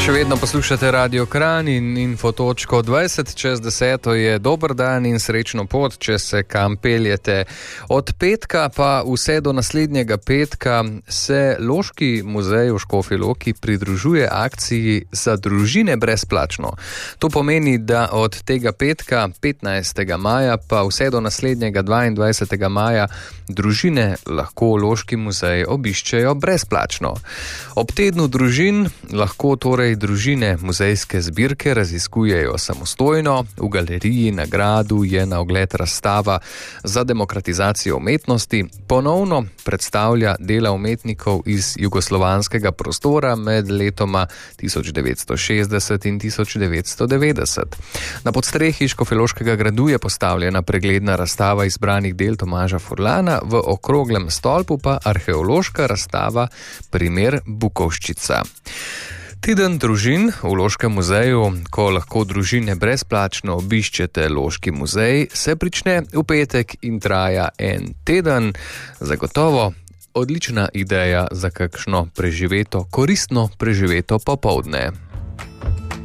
Še vedno poslušate Radio Kranj in Infotočko 20 čez 10 je dober dan in srečno pot, če se kam peljete. Od petka pa vse do naslednjega petka se Loški muzej v Škofji Loki pridružuje akciji za družine brezplačno. To pomeni, da od tega petka 15. maja pa vse do naslednjega 22. maja družine lahko Loški muzej obiščejo brezplačno. Ob tednu družin lahko torej družine muzejske zbirke raziskujejo samostojno. V galeriji na gradu je na ogled razstava za demokratizacijo umetnosti. Ponovno predstavlja dela umetnikov iz jugoslovanskega prostora med letoma 1960 in 1990. Na podstrehi Škofjeloškega gradu je postavljena pregledna razstava izbranih del Tomaža Furlana, v okroglem stolpu pa arheološka razstava Primer Bukovščica. Teden družin v Loškem muzeju, ko lahko družine brezplačno obiščete Loški muzej, se prične v petek in traja en teden. Zagotovo odlična ideja za kakšno koristno preživeto popoldne.